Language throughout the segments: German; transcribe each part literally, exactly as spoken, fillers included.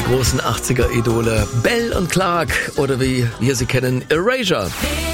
großen achtziger-Idole Bell und Clark oder wie wir sie kennen, Erasure.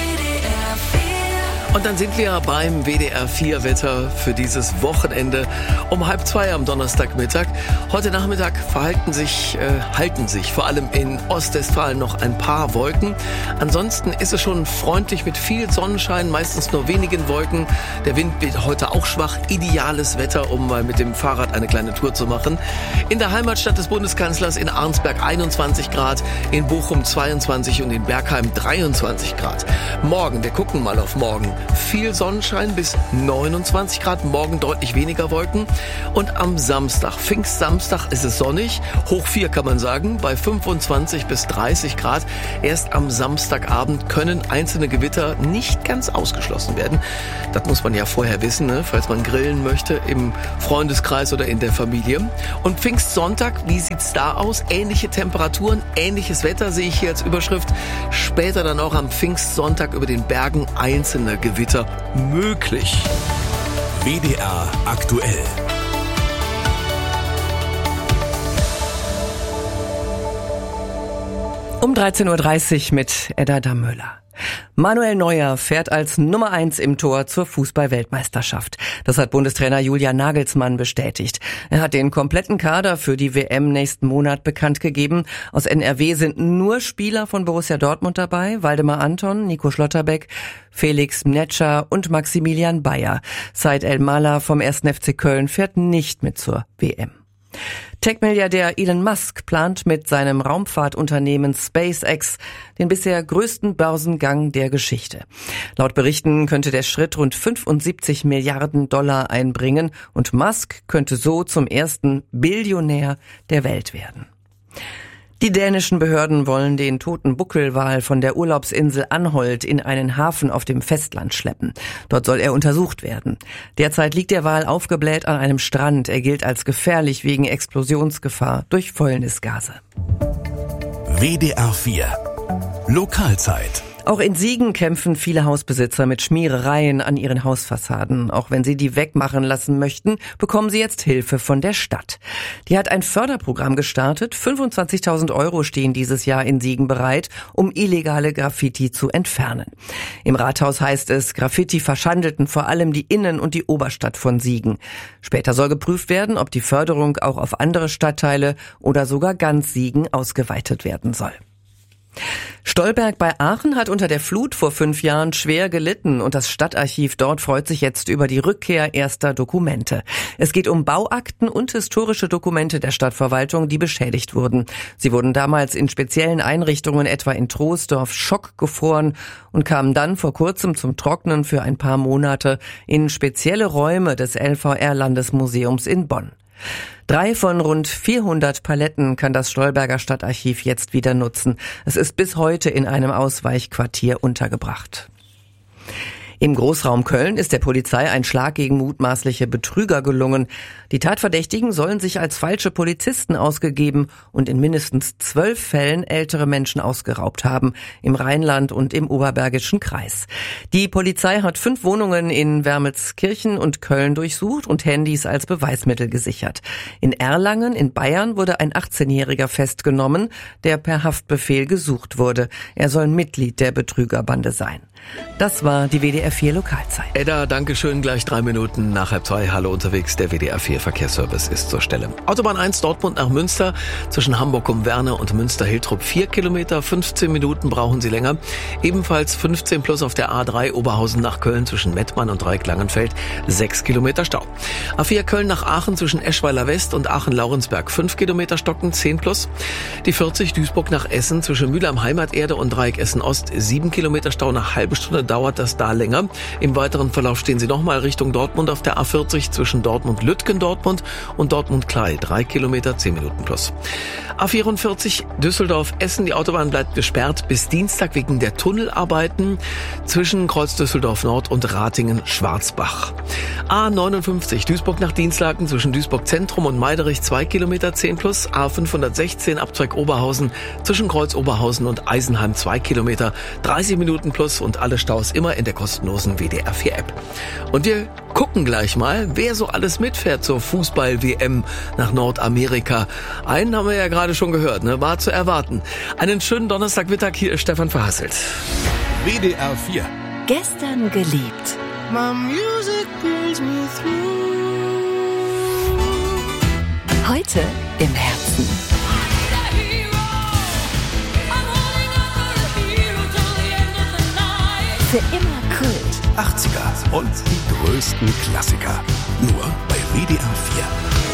Und dann sind wir beim W D R vier Wetter für dieses Wochenende um halb zwei am Donnerstagmittag. Heute Nachmittag verhalten sich, äh, halten sich vor allem in Ostwestfalen noch ein paar Wolken. Ansonsten ist es schon freundlich mit viel Sonnenschein, meistens nur wenigen Wolken. Der Wind wird heute auch schwach. Ideales Wetter, um mal mit dem Fahrrad eine kleine Tour zu machen. In der Heimatstadt des Bundeskanzlers in Arnsberg einundzwanzig Grad, in Bochum zweiundzwanzig und in Bergheim dreiundzwanzig Grad. Morgen, wir gucken mal auf morgen. Viel Sonnenschein bis neunundzwanzig Grad, morgen deutlich weniger Wolken. Und am Samstag, Pfingstsamstag, ist es sonnig, hoch vier kann man sagen, bei fünfundzwanzig bis dreißig Grad. Erst am Samstagabend können einzelne Gewitter nicht ganz ausgeschlossen werden. Das muss man ja vorher wissen, ne? Falls man grillen möchte im Freundeskreis oder in der Familie. Und Pfingstsonntag, wie sieht's da aus? Ähnliche Temperaturen, ähnliches Wetter sehe ich hier als Überschrift. Später dann auch am Pfingstsonntag über den Bergen einzelne Gewitter möglich. W D R aktuell. Um dreizehn Uhr dreißig mit Edda Dammöller. Manuel Neuer fährt als Nummer eins im Tor zur Fußball-Weltmeisterschaft. Das hat Bundestrainer Julian Nagelsmann bestätigt. Er hat den kompletten Kader für die W M nächsten Monat bekannt gegeben. Aus N R W sind nur Spieler von Borussia Dortmund dabei. Waldemar Anton, Nico Schlotterbeck, Felix Mnetscher und Maximilian Bayer. Said El-Mala vom ersten F C Köln fährt nicht mit zur W M. Tech-Milliardär Elon Musk plant mit seinem Raumfahrtunternehmen SpaceX den bisher größten Börsengang der Geschichte. Laut Berichten könnte der Schritt rund fünfundsiebzig Milliarden Dollar einbringen und Musk könnte so zum ersten Billionär der Welt werden. Die dänischen Behörden wollen den toten Buckelwal von der Urlaubsinsel Anholt in einen Hafen auf dem Festland schleppen. Dort soll er untersucht werden. Derzeit liegt der Wal aufgebläht an einem Strand. Er gilt als gefährlich wegen Explosionsgefahr durch Fäulnisgase. W D R vier Lokalzeit. Auch in Siegen kämpfen viele Hausbesitzer mit Schmierereien an ihren Hausfassaden. Auch wenn sie die wegmachen lassen möchten, bekommen sie jetzt Hilfe von der Stadt. Die hat ein Förderprogramm gestartet. fünfundzwanzigtausend Euro stehen dieses Jahr in Siegen bereit, um illegale Graffiti zu entfernen. Im Rathaus heißt es, Graffiti verschandelten vor allem die Innen- und die Oberstadt von Siegen. Später soll geprüft werden, ob die Förderung auch auf andere Stadtteile oder sogar ganz Siegen ausgeweitet werden soll. Stolberg bei Aachen hat unter der Flut vor fünf Jahren schwer gelitten und das Stadtarchiv dort freut sich jetzt über die Rückkehr erster Dokumente. Es geht um Bauakten und historische Dokumente der Stadtverwaltung, die beschädigt wurden. Sie wurden damals in speziellen Einrichtungen, etwa in Troisdorf, schockgefroren und kamen dann vor kurzem zum Trocknen für ein paar Monate in spezielle Räume des L V R-Landesmuseums in Bonn. Drei von rund vierhundert Paletten kann das Stolberger Stadtarchiv jetzt wieder nutzen. Es ist bis heute in einem Ausweichquartier untergebracht. Im Großraum Köln ist der Polizei ein Schlag gegen mutmaßliche Betrüger gelungen. Die Tatverdächtigen sollen sich als falsche Polizisten ausgegeben und in mindestens zwölf Fällen ältere Menschen ausgeraubt haben, im Rheinland und im Oberbergischen Kreis. Die Polizei hat fünf Wohnungen in Wermelskirchen und Köln durchsucht und Handys als Beweismittel gesichert. In Erlangen in Bayern wurde ein achtzehnjähriger festgenommen, der per Haftbefehl gesucht wurde. Er soll Mitglied der Betrügerbande sein. Das war die W D R vier Lokalzeit. Edda, danke schön. Gleich drei Minuten nach halb zwei. Hallo unterwegs. Der W D R vier Verkehrsservice ist zur Stelle. Autobahn eins Dortmund nach Münster. Zwischen Hamburg um Werne und Münster-Hiltrup vier Kilometer. fünfzehn Minuten brauchen Sie länger. Ebenfalls fünfzehn plus auf der A drei Oberhausen nach Köln zwischen Mettmann und Dreieck-Langenfeld. sechs Kilometer Stau. A vier Köln nach Aachen zwischen Eschweiler West und Aachen-Laurensberg. fünf Kilometer stocken. zehn plus. Die vierzig Duisburg nach Essen zwischen Mülheim Heimaterde und Dreieck Essen Ost. sieben Kilometer Stau. Nach halbe Stunde dauert das da länger. Im weiteren Verlauf stehen Sie nochmal Richtung Dortmund auf der A vierzig zwischen Dortmund-Lütgendortmund und Dortmund-Klei. drei Kilometer, zehn Minuten plus. A vierundvierzig Düsseldorf-Essen. Die Autobahn bleibt gesperrt bis Dienstag wegen der Tunnelarbeiten zwischen Kreuz Düsseldorf Nord und Ratingen-Schwarzbach. A neunundfünfzig Duisburg nach Dienstlaken zwischen Duisburg Zentrum und Meiderich zwei Kilometer, zehn plus. A fünfhundertsechzehn Abzweig Oberhausen zwischen Kreuz Oberhausen und Eisenheim zwei Kilometer, dreißig Minuten plus und alle Staus immer in der kostenlosen kostenlosen W D R vier App. Und wir gucken gleich mal, wer so alles mitfährt zur Fußball-W M nach Nordamerika. Einen haben wir ja gerade schon gehört, ne? War zu erwarten. Einen schönen Donnerstagmittag, hier ist Stefan Verhasselt. W D R vier. Gestern geliebt. My music pulls me through. Heute im Herzen. Für immer Kult. achtziger und die größten Klassiker. Nur bei W D R vier.